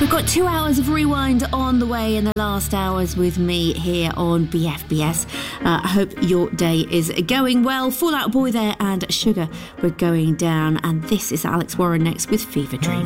We've got 2 hours of Rewind on the way in the last hours with me here on BFBS. I hope your day is going well. Fall Out Boy there and Sugar, we're going down. And this is Alex Warren next with Fever Dream.